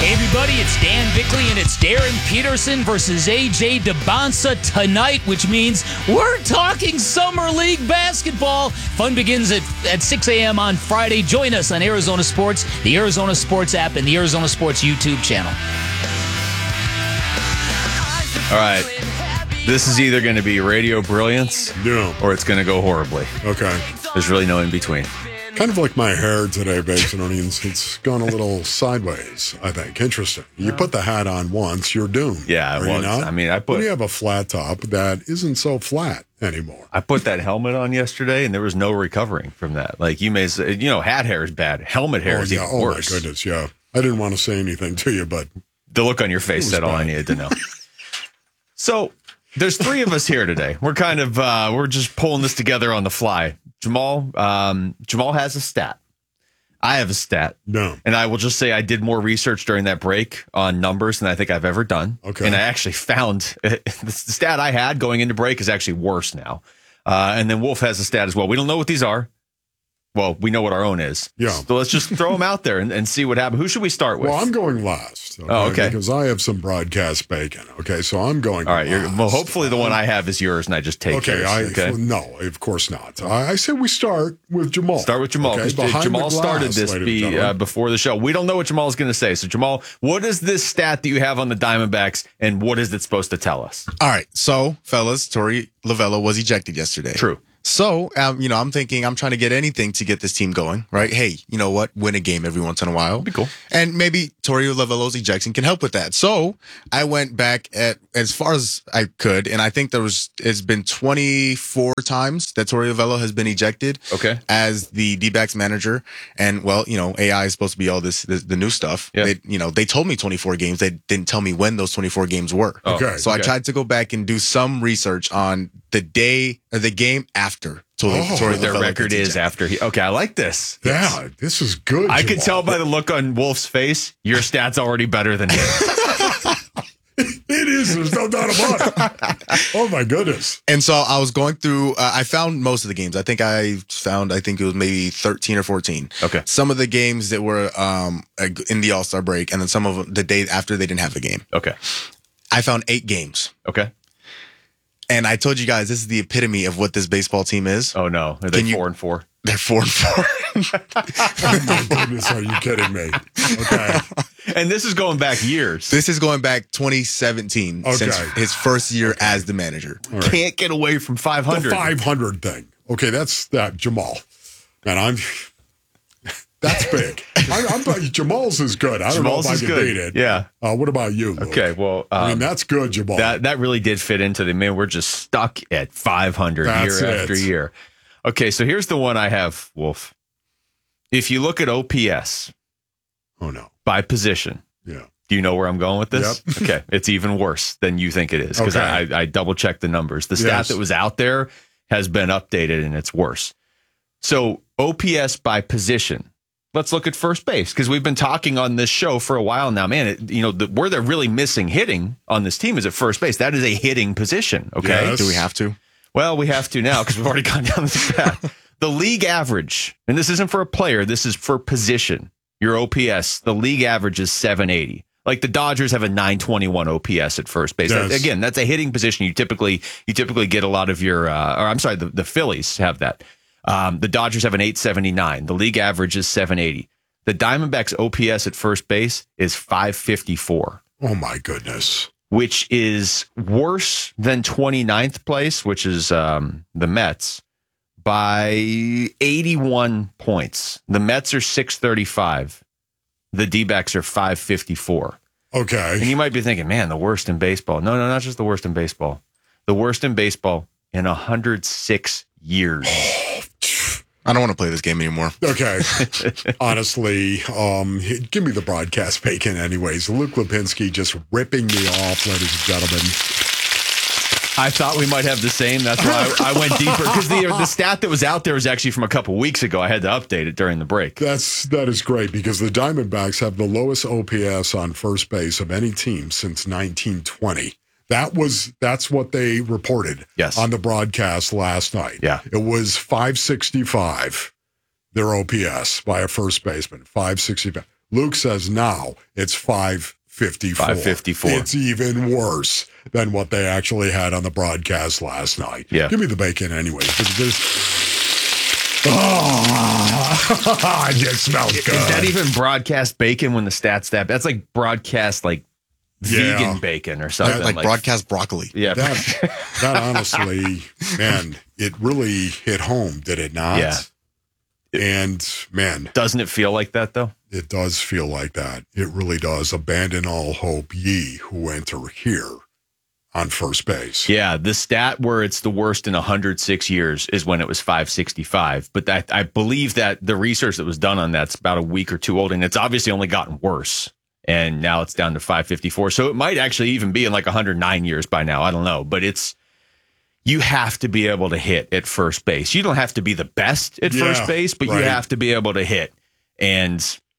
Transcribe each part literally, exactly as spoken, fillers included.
Hey everybody, it's Dan Bickley and it's Darren Peterson versus A J DeBonsa tonight, which means we're talking Summer League basketball. Fun begins at, at six a.m. on Friday. Join us on Arizona Sports, the Arizona Sports app, and the Arizona Sports YouTube channel. All right. This is either going to be radio brilliance No. or it's going to go horribly. Okay. There's really no in between. Kind of like my hair today, Bakes and Onions. It's gone a little sideways, I think. Interesting. You put the hat on once, you're doomed. Yeah, Are well, you not? I mean, I put- When you have a flat top that isn't so flat anymore. I put that helmet on yesterday, and there was no recovering from that. Like, you may say, you know, hat hair is bad. Helmet hair Oh, is yeah. even Oh, worse. my goodness, yeah. I didn't want to say anything to you, but The look on your face was said all I bad. needed to know. So, there's three of us here today. We're kind of, uh, we're just pulling this together on the fly. Jamal, um, Jamal has a stat. I have a stat. no. And I will just say I did more research during that break on numbers than I think I've ever done. Okay. And I actually found the stat I had going into break is actually worse now. Uh, and then Wolf has a stat as well. We don't know what these are. Well, we know what our own is. Yeah. So let's just throw them out there and, and see what happens. Who should we start with? Well, I'm going last. Okay, Oh, okay. Because I have some broadcast bacon. Okay, so I'm going All right. You're, last. well, hopefully the one I have is yours and I just take Okay, yours. I okay. no, of course not. I, I say we start with Jamal. Start with Jamal. Okay, 'Cause behind Jamal the glass, started this ladies and be, gentlemen. uh, before the show. We don't know what Jamal's going to say. So, Jamal, what is this stat that you have on the Diamondbacks, and what is it supposed to tell us? All right. So, fellas, Torey Lovullo was ejected yesterday. True. So, um, you know, I'm thinking I'm trying to get anything to get this team going, right? Hey, you know what? Win a game every once in a while. Be cool. And maybe Torey Lovullo's ejection can help with that. So I went back at as far as I could, and I think there was it's been twenty-four times that Torey Lovullo has been ejected. Okay. As the D-backs manager, and well, you know, A I is supposed to be all this, this the new stuff. Yeah. They, you know, they told me twenty-four games. They didn't tell me when those twenty-four games were. Oh, Okay. So I okay. tried to go back and do some research on the day or the game after Torey, Oh, Torey What their Lovullo record gets is ejected. after he. Okay, I like this. Yeah, this is good. I could Jamal. tell by the look on Wolf's face, your stat's already better than his. It is. There's no doubt about it. Oh my goodness. And so I was going through. Uh, I found most of the games. I think I found. I think it was maybe thirteen or fourteen. Okay. Some of the games that were um in the All Star break, and then some of them the day after they didn't have a game. Okay. I found eight games, Okay. and I told you guys this is the epitome of what this baseball team is. Oh, no. Are they Can you- four and four? They're four and four. Oh my goodness. Are you kidding me? Okay. And this is going back years. This is going back twenty seventeen, Okay. since his first year as the manager. All right. Can't get away from five The hundred. five hundred thing. Okay, that's that Jamal. And I'm. That's big. I'm, I'm Jamal's is good. I don't Jamal's know if is I can good. beat it. Yeah. Uh, what about you? Luke? Okay, well, um, I mean, that's good, Jamal. that that really did fit into the man. We're just stuck at five hundred That's year it. after year. Okay, so here's the one I have, Wolf. If you look at O P S oh no. by position, Yeah. do you know where I'm going with this? Yep. Okay, it's even worse than you think it is because Okay. I, I double checked the numbers. The stat Yes. that was out there has been updated and it's worse. So O P S by position. Let's look at first base because we've been talking on this show for a while now. Man, it, you know, the, where they're really missing hitting on this team is at first base. That is a hitting position. Okay. Yes. Do we have to? Well, we have to now because we've already gone down this path. The league average, and this isn't for a player, this is for position. Your O P S, the league average is seven eighty. Like the Dodgers have a nine twenty-one O P S at first base. Yes. That- again, that's a hitting position. You typically you typically get a lot of your, uh, or I'm sorry, the, the Phillies have that. Um, the Dodgers have an eight seventy-nine. The league average is seven eighty. The Diamondbacks O P S at first base is five fifty-four. Oh my goodness. Which is worse than twenty-ninth place, which is um, the Mets, by eighty-one points. The Mets are six thirty-five. The D-backs are five fifty-four. And Okay. you might be thinking, man, the worst in baseball. No, no, not just the worst in baseball. The worst in baseball in one hundred six years. I don't want to play this game anymore. Okay. Honestly, um, give me the broadcast bacon anyways. Luke Lipinski just ripping me off, ladies and gentlemen. I thought we might have the same. That's why I, I went deeper because the the stat that was out there was actually from a couple weeks ago. I had to update it during the break. That's that is great because the Diamondbacks have the lowest O P S on first base of any team since nineteen twenty. That was that's what they reported Yes. on the broadcast last night. Yeah. It was five sixty-five, their O P S by a first baseman. five sixty-five. Luke says now it's five fifty-four. five fifty-four. It's even worse than what they actually had on the broadcast last night. Yeah. Give me the bacon anyway. Oh, it just smells good. Is that even broadcast bacon when the stats that? That's like broadcast like Yeah. vegan bacon or something. like, broadcast broccoli. Yeah. That, that honestly, man, it really hit home, did it not? Yeah. And man, Doesn't it feel like that though? it does feel like that. It really does. Abandon all hope, ye who enter here on first base. Yeah, the stat where it's the worst in one hundred six years is when it was five sixty-five. But that, I believe that the research that was done on that's about a week or two old, and it's obviously only gotten worse. And now it's down to five fifty-four. So it might actually even be in like one hundred nine years by now. I don't know. But it's, you have to be able to hit at first base. You don't have to be the best at Yeah, first base, but right. you have to be able to hit. And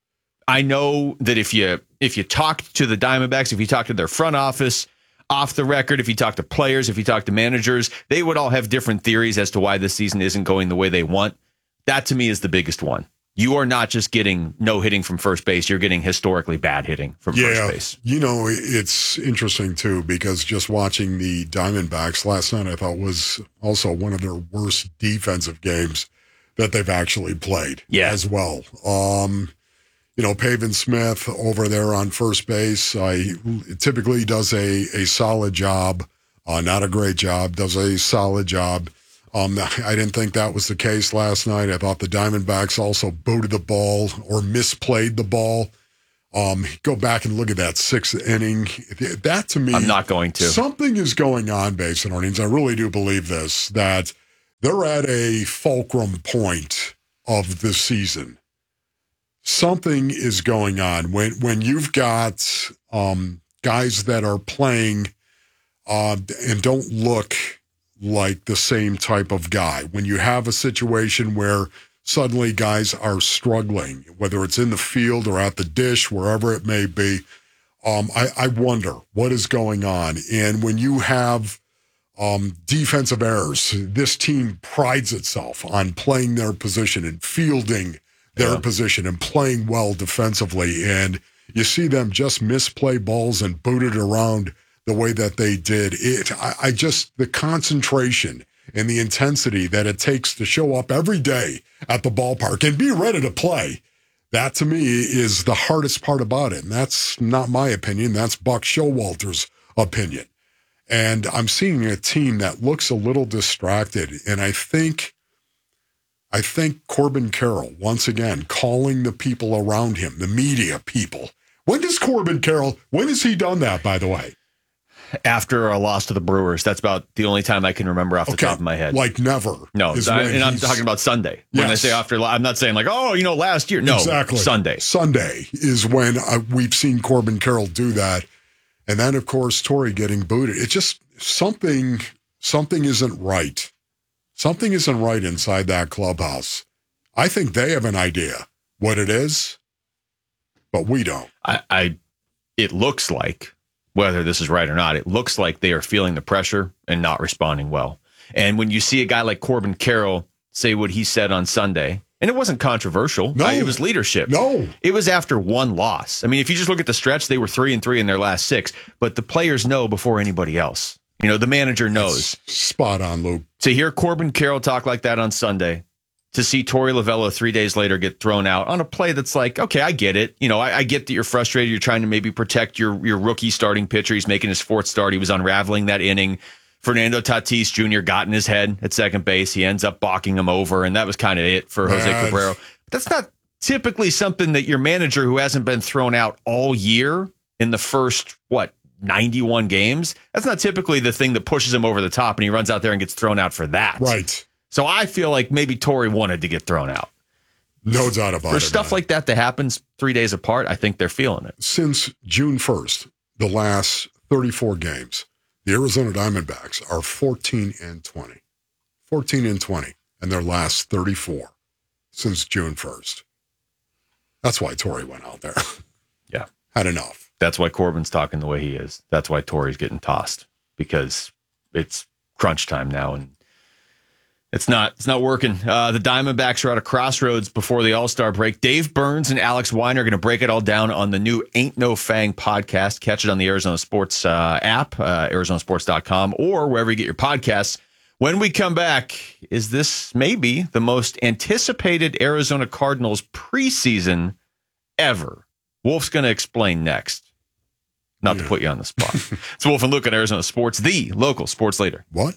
I know that if you if you talk to the Diamondbacks, if you talk to their front office, off the record, if you talk to players, if you talk to managers, they would all have different theories as to why this season isn't going the way they want. That to me is the biggest one. You are not just getting no hitting from first base. You're getting historically bad hitting from Yeah, first base. you know, it's interesting too, because just watching the Diamondbacks last night, I thought was also one of their worst defensive games that they've actually played Yeah. as well. Um, you know, Pavin Smith over there on first base, I typically does a, a solid job, uh, not a great job, does a solid job. Um, I didn't think that was the case last night. I thought the Diamondbacks also booted the ball or misplayed the ball. Um, go back and look at that sixth inning. That to me, I'm not going to. Something is going on, Basin Earnings. I really do believe this, that they're at a fulcrum point of the season. Something is going on when when you've got um, guys that are playing uh, and don't look like the same type of guy. When you have a situation where suddenly guys are struggling, whether it's in the field or at the dish, wherever it may be, um, I, I wonder what is going on. And when you have um, defensive errors, this team prides itself on playing their position and fielding their Yeah. position and playing well defensively. And you see them just misplay balls and boot it around the way that they did. It, I, I just, the concentration and the intensity that it takes to show up every day at the ballpark and be ready to play, that to me is the hardest part about it. And that's not my opinion. That's Buck Showalter's opinion. And I'm seeing a team that looks a little distracted. And I think, I think Corbin Carroll, once again, calling the people around him, the media people. When does Corbin Carroll, when has he done that, by the way? After a loss to the Brewers, that's about the only time I can remember off the top of my head. Like never. No, is I, when and I'm he's- talking about Sunday. When I Yes. say after, I'm not saying like, oh, you know, last year. No, exactly. Sunday. Sunday is when uh, we've seen Corbin Carroll do that. And then, of course, Torrey getting booted. It's just something, something isn't right. Something isn't right inside that clubhouse. I think they have an idea what it is, but we don't. I, I, it looks like, whether this is right or not, it looks like they are feeling the pressure and not responding well. And when you see a guy like Corbin Carroll say what he said on Sunday, and it wasn't controversial, No. right? It was leadership. No. It was after one loss. I mean, if you just look at the stretch, they were three and three in their last six, but the players know before anybody else. You know, the manager knows. Spot on, Luke. To hear Corbin Carroll talk like that on Sunday, to see Torrey Lovello three days later get thrown out on a play that's like, okay, I get it. You know, I, I get that you're frustrated. You're trying to maybe protect your your rookie starting pitcher. He's making his fourth start. He was unraveling that inning. Fernando Tatis Junior got in his head at second base. He ends up balking him over, and that was kind of it for Jose That's- Cabrera. That's not typically something that your manager, who hasn't been thrown out all year in the first, what, ninety-one games, that's not typically the thing that pushes him over the top, and he runs out there and gets thrown out for that. Right. So I feel like maybe Torrey wanted to get thrown out. No doubt about For it. stuff man. like that that happens three days apart, I think they're feeling it. Since June first, the last thirty-four games, the Arizona Diamondbacks are fourteen and twenty. fourteen and twenty in their last thirty-four since June first. That's why Torrey went out there. Yeah. Had enough. That's why Corbin's talking the way he is. That's why Torrey's getting tossed, because it's crunch time now. And It's not. It's not working. Uh, the Diamondbacks are at a crossroads before the All-Star break. Dave Burns and Alex Weiner are going to break it all down on the new Ain't No Fang podcast. Catch it on the Arizona Sports uh, app, uh, Arizona Sports dot com, or wherever you get your podcasts. When we come back, is this maybe the most anticipated Arizona Cardinals preseason ever? Wolf's going to explain next. Not yeah. to put you on the spot. It's Wolf and Luke on Arizona Sports, the local sports leader. What?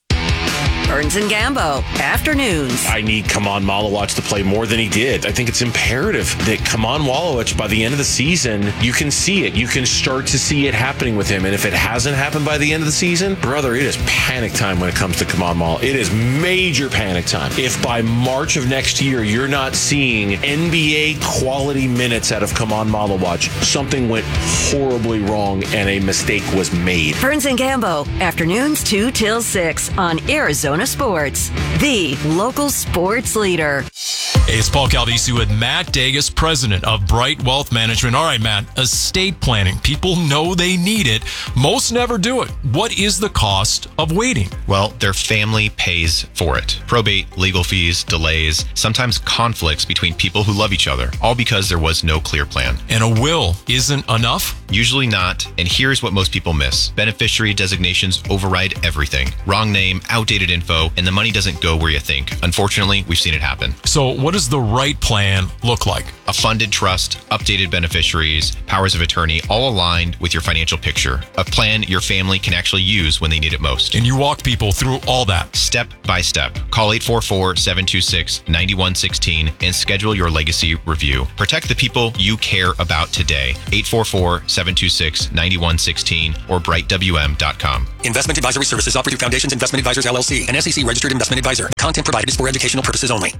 Burns and Gambo, afternoons. I need Kaman Malowich to play more than he did. I think it's imperative that Kaman Malowich, by the end of the season, you can see it. You can start to see it happening with him. And if it hasn't happened by the end of the season, brother, it is panic time when it comes to Kaman Malowich. It is major panic time. If by March of next year, you're not seeing N B A quality minutes out of Kaman Malowich, something went horribly wrong and a mistake was made. Burns and Gambo, afternoons two till six on Arizona Sports, the local sports leader. Hey, it's Paul Calvisi with Matt Dagas, president of Bright Wealth Management. All right, Matt, estate planning. People know they need it. Most never do it. What is the cost of waiting? Well, their family pays for it. Probate, legal fees, delays, sometimes conflicts between people who love each other, all because there was no clear plan. And a will isn't enough? Usually not, and here's what most people miss. Beneficiary designations override everything. Wrong name, outdated info, and the money doesn't go where you think. Unfortunately, we've seen it happen. So what does the right plan look like? A funded trust, updated beneficiaries, powers of attorney, all aligned with your financial picture. A plan your family can actually use when they need it most. And you walk people through all that. Step by step. Call eight four four, seven two six, nine one one six and schedule your legacy review. Protect the people you care about today. eight four four, seven two six, nine one one six or bright w m dot com. Investment advisory services offered through Foundations Investment Advisors, L L C, an S E C registered investment advisor. Content provided is for educational purposes only.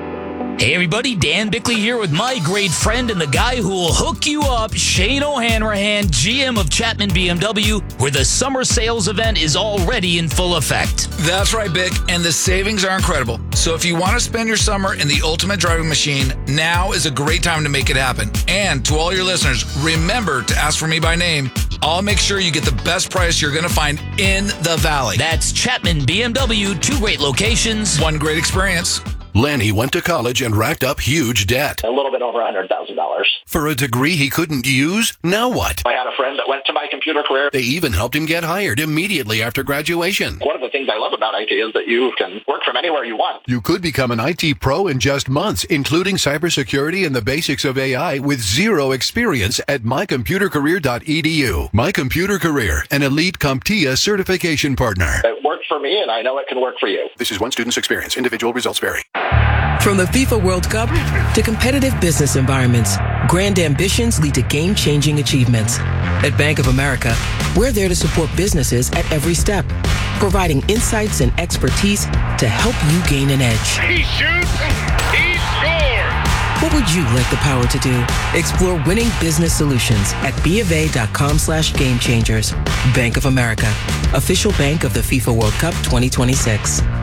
Hey everybody, Dan Bickley here with my great friend and the guy who will hook you up, Shane O'Hanrahan, G M of Chapman B M W, where the summer sales event is already in full effect. That's right, Bick, and the savings are incredible. So if you want to spend your summer in the ultimate driving machine, now is a great time to make it happen. And to all your listeners, remember to ask for me by name. I'll make sure you get the best price you're going to find in the Valley. That's Chapman B M W, two great locations, one great experience. Lenny went to college and racked up huge debt. A little bit over one hundred thousand dollars. For a degree he couldn't use? Now what? I had a friend that went to My Computer Career. They even helped him get hired immediately after graduation. One of the things I love about I T is that you can work from anywhere you want. You could become an I T pro in just months, including cybersecurity and the basics of A I with zero experience at my computer career dot e d u. My Computer Career, an elite CompTIA certification partner. It worked for me, and I know it can work for you. This is one student's experience. Individual results vary. From the FIFA World Cup to competitive business environments, grand ambitions lead to game-changing achievements. At Bank of America, we're there to support businesses at every step, providing insights and expertise to help you gain an edge. He shoots, he scores! What would you like the power to do? Explore winning business solutions at bofa.com slash game changers. Bank of America, official bank of the FIFA World Cup twenty twenty-six.